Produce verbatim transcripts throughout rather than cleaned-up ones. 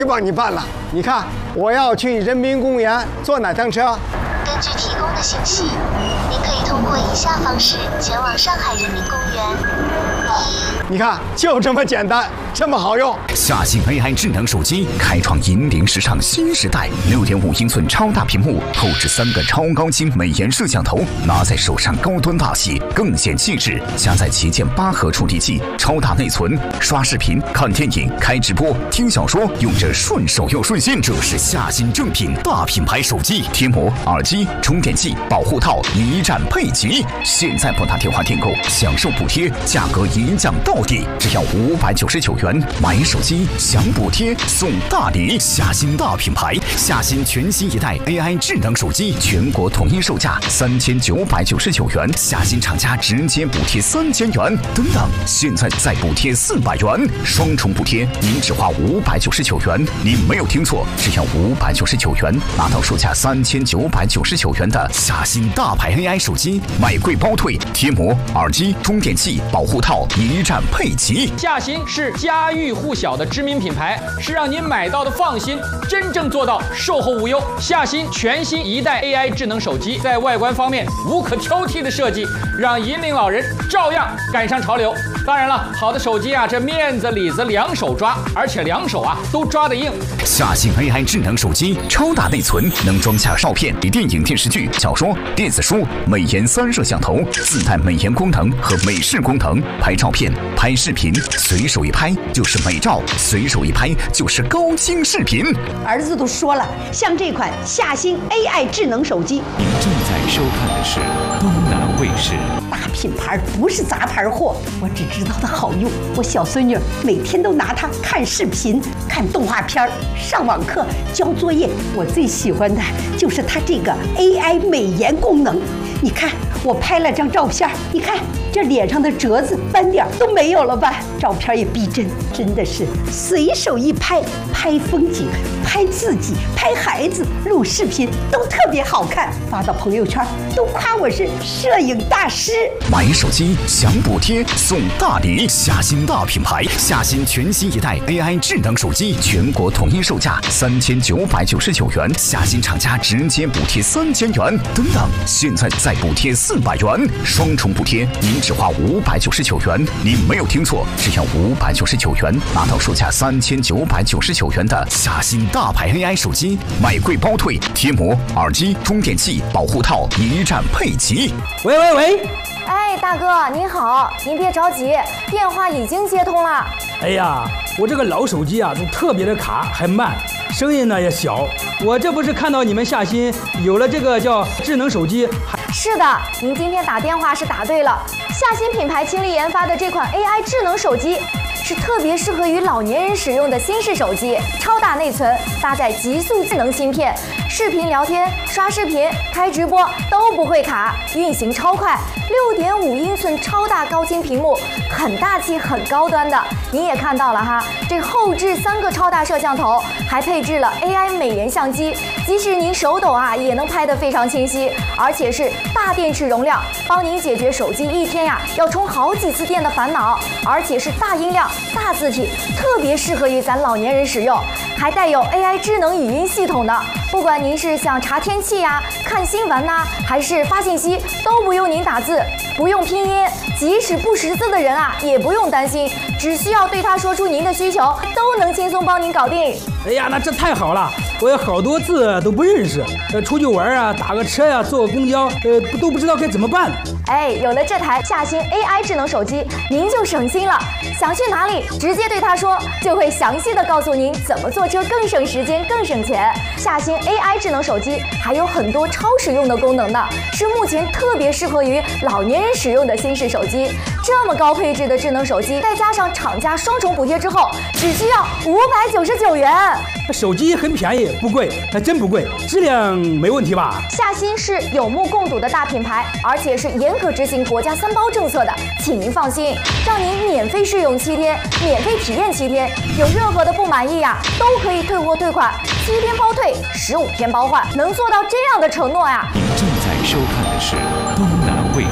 帮你办了。你看，我要去人民公园坐哪趟车？ 根据提供的信息，您可以通过以下方式前往上海人民公园。 你看，就这么简单，这么好用。 夏信 A I 智能手机开创银龄时尚新时代，六点五英寸超大屏幕，后置三个超高清美颜摄像头，拿在手上高端大气，更显气质。加载旗舰八核处理器，超大内存，刷视频、看电影、开直播、听小说，用着顺手又顺心。这是夏信正品大品牌手机，贴膜、耳机、充电器、保护套一站配齐。现在拨打电话订购，享受补贴，价格一降到底，只要五百九十九元。买手机享补贴送大礼，夏信大品牌，夏信全新一代 A I 智能手机，全国统一售价三千九百九十九元，夏信厂家直接补贴三千元，等等，现在再补贴四百元，双重补贴，您只花五百九十九元，您没有听错，只要五百九十九元，拿到售价三千九百九十九元的夏信大牌 A I 手机，买贵包退，贴膜、耳机、充电器、保护套一站配齐。 夏信是家喻户晓的知名品牌，是让您买到的放心，真正做到售后无忧。夏信全新一代 A I 智能手机，在外观方面无可挑剔的设计，让银龄老人照样赶上潮流。当然了，好的手机啊，这面子里子两手抓，而且两手啊都抓得硬。 夏信 A I 智能手机，超大内存，能装下照片、电影、电视剧、小说、电子书，美颜三摄像头，自带美颜功能和美视功能，拍照片、拍视频，随手一拍就是美照，随手一拍就是高清视频。 儿子都说了，像这款夏信 A I 智能手机。 您正在收看的是东南卫视。 大品牌不是杂牌货，我只知道它好用。我小孙女每天都拿它看视频、看动画片、上网课、交作业。我最喜欢的就是它这个 A I 美颜功能。你看，我拍了张照片，你看这脸上的褶子、斑点都没有了吧？照片也逼真，真的是随手一拍，拍风景、拍自己、拍孩子、录视频都特别好看，发到朋友圈都夸我是摄影大师。 买手机享补贴送大礼，夏信大品牌，夏信全新一代 A I 智能手机，全国统一售价三千九百九十九元，夏信厂家直接补贴三千元，等等，现在再补贴四百元，双重补贴，您只花五百九十九元，您没有听错，只要五百九十九元，拿到售价三千九百九十九元的夏信大牌 A I 手机，买贵包退，贴膜、耳机、充电器、保护套一站配齐。 喂喂喂！ 哎，大哥您好，您别着急，电话已经接通了。 哎呀，我这个老手机啊，都特别的卡，还慢，声音呢也小。我这不是看到你们夏信有了这个叫智能手机？ 是的，您今天打电话是打对了。夏信品牌倾力研发的这款 A I 智能手机，是特别适合于老年人使用的新式手机，超大内存，搭载极速智能芯片，视频聊天、刷视频、开直播都不会卡，运行超快。六点五英寸超大高清屏幕，很大气、很高端的。您也看到了哈，这后置三个超大摄像头，还配置了 A I 美颜相机，即使您手抖啊，也能拍得非常清晰，而且是大电池容量，帮您解决手机一天呀要充好几次电的烦恼，而且是大音量、大字体，特别适合于咱老年人使用，还带有 A I 智能语音系统的。不管您是想查天气呀、看新闻呐、啊，还是发信息，都不用您打字，不用拼音，即使不识字的人啊，也不用担心，只需要对他说出您的需求，都能轻松帮您搞定。 哎呀，那这太好了！我有好多字都不认识，呃，出去玩啊，打个车呀、啊，坐个公交，呃，都不知道该怎么办。 哎，有了这台夏信 A I 智能手机，您就省心了。想去哪里，直接对他说，就会详细的告诉您怎么坐车更省时间、更省钱。夏信 A I 智能手机还有很多超实用的功能呢，是目前特别适合于老年人使用的新式手机。这么高配置的智能手机，再加上厂家双重补贴之后，只需要五百九十九元。 手机很便宜，不贵，还真不贵，质量没问题吧？ 夏信是有目共睹的大品牌，而且是严格执行国家三包政策的，请您放心，让您免费试用七天，免费体验七天，有任何的不满意呀、啊，都可以退货退款，七天包退，十五天包换，能做到这样的承诺呀、啊？ 您正在收看的是东南卫视。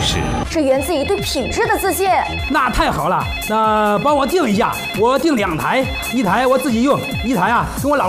是源自于对品质的自信。 那太好了，那帮我订一下，我订两台，一台我自己用，一台啊跟我老